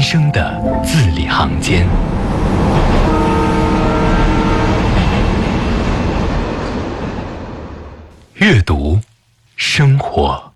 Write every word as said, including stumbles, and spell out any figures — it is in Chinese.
生的字里行间。阅读，生活。